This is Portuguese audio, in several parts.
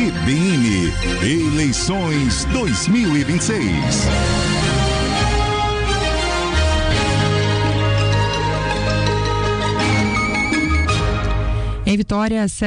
CBN Eleições 2026. Em Vitória, às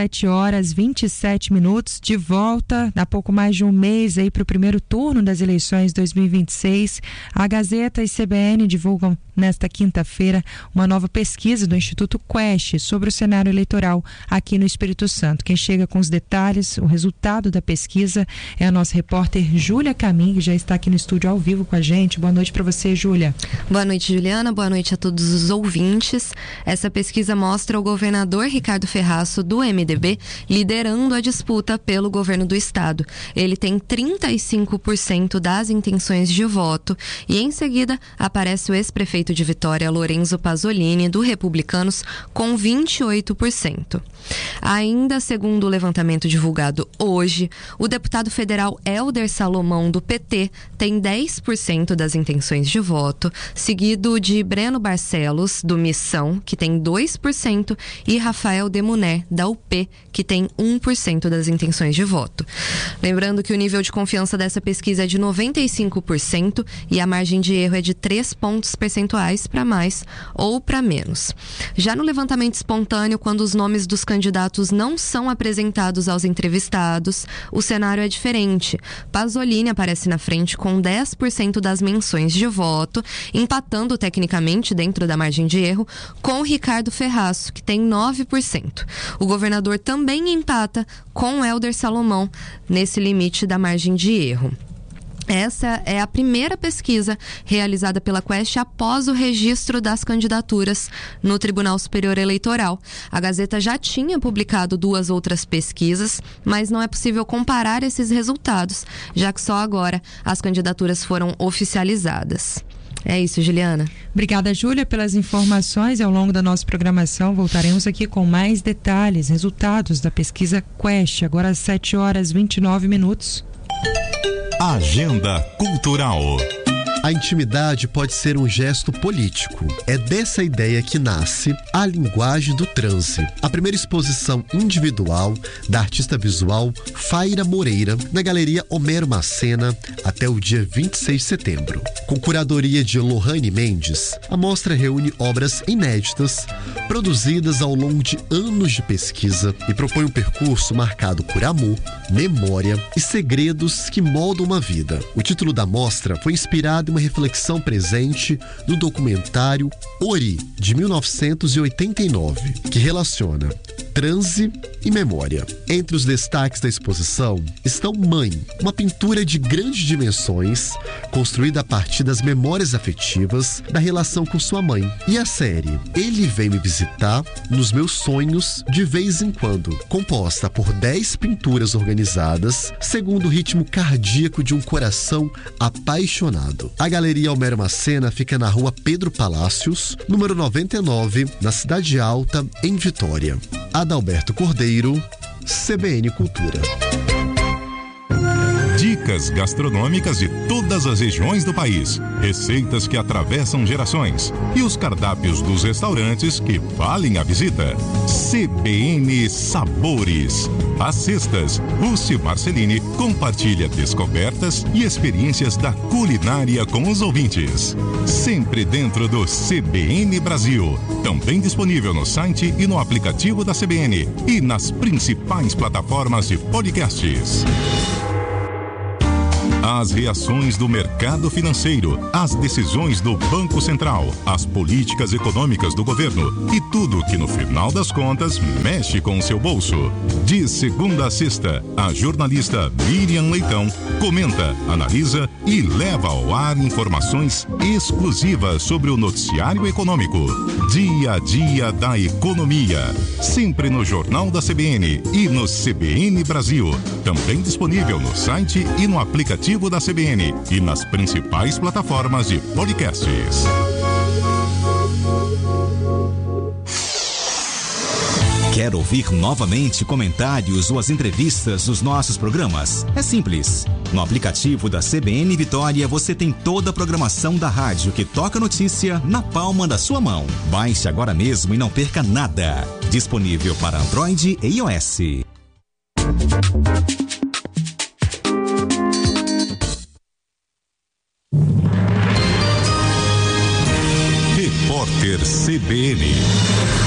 7h27, de volta, há pouco mais de um mês aí para o primeiro turno das eleições 2026. A Gazeta e CBN divulgam nesta quinta-feira uma nova pesquisa do Instituto Quest sobre o cenário eleitoral aqui no Espírito Santo. Quem chega com os detalhes, o resultado da pesquisa é a nossa repórter Júlia Camin, que já está aqui no estúdio ao vivo com a gente. Boa noite para você, Júlia. Boa noite, Juliana. Boa noite a todos os ouvintes. Essa pesquisa mostra o governador Ricardo Ferraz do MDB liderando a disputa pelo governo do estado. Ele tem 35% das intenções de voto e em seguida aparece o ex-prefeito de Vitória, Lorenzo Pasolini, do Republicanos, com 28%. Ainda segundo o levantamento divulgado hoje, o deputado federal Hélder Salomão, do PT, tem 10% das intenções de voto, seguido de Breno Barcelos, do Missão, que tem 2%, e Rafael Demuné, da UP, que tem 1% das intenções de voto. Lembrando que o nível de confiança dessa pesquisa é de 95% e a margem de erro é de 3 pontos percentuais para mais ou para menos. Já no levantamento espontâneo, quando os nomes dos candidatos não são apresentados aos entrevistados, o cenário é diferente. Pasolini aparece na frente com 10% das menções de voto, empatando tecnicamente dentro da margem de erro com Ricardo Ferraz, que tem 9%. O governador também empata com Hélder Salomão nesse limite da margem de erro. Essa é a primeira pesquisa realizada pela Quest após o registro das candidaturas no Tribunal Superior Eleitoral. A Gazeta já tinha publicado 2 outras pesquisas, mas não é possível comparar esses resultados, já que só agora as candidaturas foram oficializadas. É isso, Juliana. Obrigada, Júlia, pelas informações. Ao longo da nossa programação, voltaremos aqui com mais detalhes, resultados da pesquisa Quest, agora às 7h29. Agenda Cultural. A intimidade pode ser um gesto político. É dessa ideia que nasce a linguagem do transe, a primeira exposição individual da artista visual Faira Moreira, na Galeria Homero Macena, até o dia 26 de setembro. Com curadoria de Lohane Mendes, a mostra reúne obras inéditas, produzidas ao longo de anos de pesquisa, e propõe um percurso marcado por amor, memória e segredos que moldam uma vida. O título da mostra foi inspirado em uma reflexão presente no documentário Ori, de 1989, que relaciona transe e memória. Entre os destaques da exposição estão Mãe, uma pintura de grandes dimensões, construída a partir das memórias afetivas da relação com sua mãe, e a série Ele Vem Me Visitar nos Meus Sonhos de Vez em Quando, composta por 10 pinturas organizadas segundo o ritmo cardíaco de um coração apaixonado. A Galeria Homero Macena fica na rua Pedro Palácios, número 99, na Cidade Alta, em Vitória. Adalberto Cordeiro, CBN Cultura. Dicas gastronômicas de todas as regiões do país, receitas que atravessam gerações e os cardápios dos restaurantes que valem a visita. CBN Sabores. Às sextas, Rússi Marcelini compartilha descobertas e experiências da culinária com os ouvintes. Sempre dentro do CBN Brasil. Também disponível no site e no aplicativo da CBN e nas principais plataformas de podcasts. As reações do mercado financeiro, as decisões do Banco Central, as políticas econômicas do governo e tudo que no final das contas mexe com o seu bolso. De segunda a sexta, a jornalista Miriam Leitão comenta, analisa e leva ao ar informações exclusivas sobre o noticiário econômico. Dia a dia da economia. Sempre no Jornal da CBN e no CBN Brasil. Também disponível no site e no aplicativo da CBN e nas principais plataformas de podcasts. Quer ouvir novamente comentários ou as entrevistas dos nossos programas? É simples. No aplicativo da CBN Vitória você tem toda a programação da rádio que toca notícia na palma da sua mão. Baixe agora mesmo e não perca nada. Disponível para Android e iOS. Repórter CBN.